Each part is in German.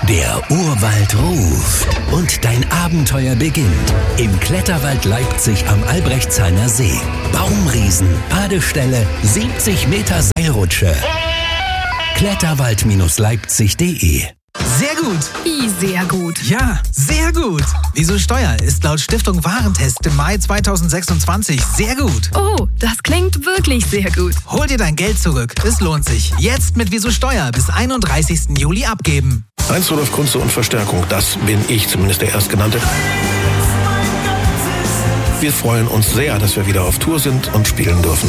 Der Urwald ruft und dein Abenteuer beginnt. Im Kletterwald Leipzig am Albrechtsheimer See. Baumriesen, Badestelle, 70 Meter Seilrutsche. Kletterwald-leipzig.de. Sehr gut. Wie sehr gut? Ja, sehr gut. Wieso Steuer ist laut Stiftung Warentest im Mai 2026 sehr gut. Oh, das klingt wirklich sehr gut. Hol dir dein Geld zurück. Es lohnt sich. Jetzt mit Wieso Steuer bis 31. Juli abgeben. Heinz Rudolf Kunze und Verstärkung, das bin ich, zumindest der Erstgenannte. Wir freuen uns sehr, dass wir wieder auf Tour sind und spielen dürfen.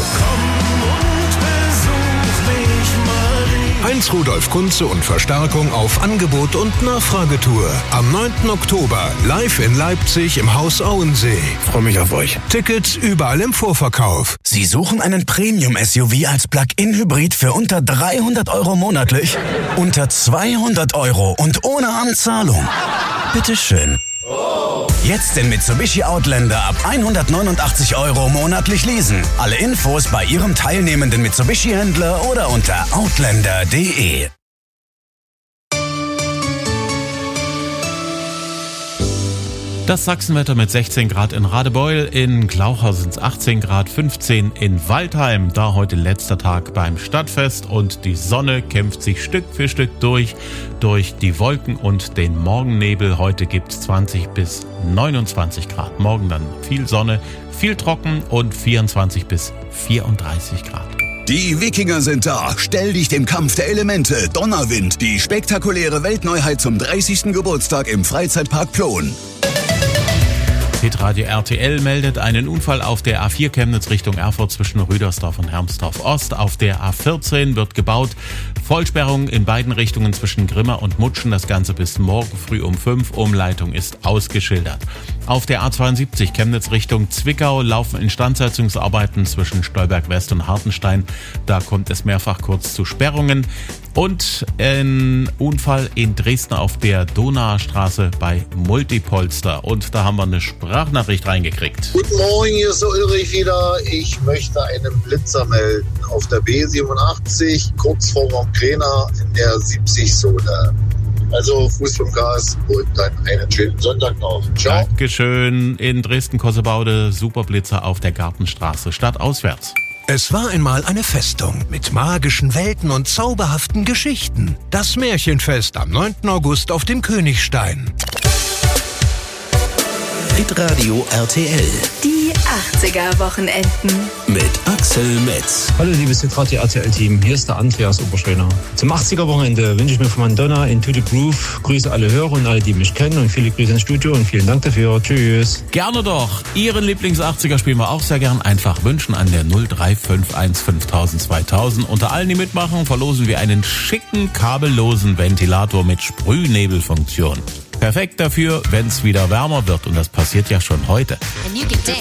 Heinz Rudolf Kunze und Verstärkung auf Angebot und Nachfragetour. Am 9. Oktober live in Leipzig im Haus Auensee. Freue mich auf euch. Tickets überall im Vorverkauf. Sie suchen einen Premium-SUV als Plug-in-Hybrid für unter 300 € monatlich? Unter 200 € und ohne Anzahlung? Bitteschön. Jetzt den Mitsubishi Outlander ab 189 € monatlich leasen. Alle Infos bei Ihrem teilnehmenden Mitsubishi-Händler oder unter outlander.de. Das Sachsenwetter mit 16 Grad in Radebeul, in Glauchau sind es 18 Grad, 15 in Waldheim. Da heute letzter Tag beim Stadtfest und die Sonne kämpft sich Stück für Stück durch die Wolken und den Morgennebel. Heute gibt es 20 bis 29 Grad. Morgen dann viel Sonne, viel trocken und 24 bis 34 Grad. Die Wikinger sind da. Stell dich dem Kampf der Elemente. Donnerwind, die spektakuläre Weltneuheit zum 30. Geburtstag im Freizeitpark Plon. Hitradio RTL meldet einen Unfall auf der A4 Chemnitz Richtung Erfurt zwischen Rüdersdorf und Hermsdorf Ost. Auf der A14 wird gebaut. Vollsperrung in beiden Richtungen zwischen Grimma und Mutschen. Das Ganze bis morgen früh um 5. Umleitung ist ausgeschildert. Auf der A72 Chemnitz Richtung Zwickau laufen Instandsetzungsarbeiten zwischen Stolberg West und Hartenstein. Da kommt es mehrfach kurz zu Sperrungen. Und ein Unfall in Dresden auf der Donaustraße bei Multipolster. Und da haben wir eine Sprachnachricht reingekriegt. Guten Morgen, hier ist der Ulrich wieder. Ich möchte einen Blitzer melden auf der B87, kurz vor Montclena in der 70-Zone. Also Fuß vom Gas und dann einen schönen Sonntag noch. Ciao. Dankeschön. In Dresden-Kossebaude Superblitzer auf der Gartenstraße. Stadtauswärts. Es war einmal eine Festung mit magischen Welten und zauberhaften Geschichten. Das Märchenfest am 9. August auf dem Königstein. Hitradio RTL. Die 80er-Wochenenden. Mit Axel Metz. Hallo liebes Hitradio RTL-Team, hier ist der Andreas Oberschöner. Zum 80er-Wochenende wünsche ich mir von Madonna Into the Groove. Grüße alle Hörer und alle, die mich kennen und viele Grüße ins Studio und vielen Dank dafür. Tschüss. Gerne doch. Ihren Lieblings-80er spielen wir auch sehr gern. Einfach wünschen an der 0351 5000 2000. Unter allen, die mitmachen, verlosen wir einen schicken kabellosen Ventilator mit Sprühnebelfunktion. Perfekt dafür, wenn es wieder wärmer wird und das passiert ja schon heute. And you can dance.